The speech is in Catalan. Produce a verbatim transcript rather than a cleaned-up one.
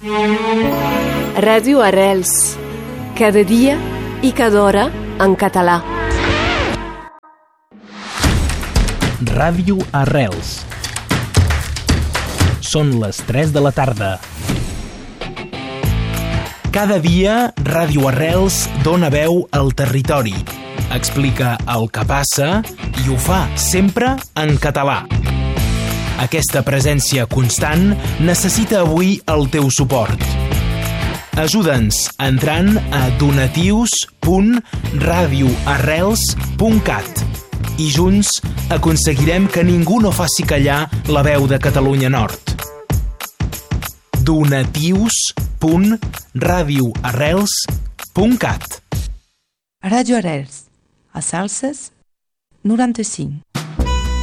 Ràdio Arrels. Cada dia i cada hora en català. Ràdio Arrels. Són les tres de la tarda. Cada dia, Ràdio Arrels dona veu al territori. Explica el que passa i ho fa sempre en català. Aquesta presència constant necessita avui el teu suport. Ajuda'ns entrant a donatius punt radio arrels punt cat i junts aconseguirem que ningú no faci callar la veu de Catalunya Nord. donatius punt radio arrels punt cat. Ràdio Arrels, a Salses, noranta-cinc.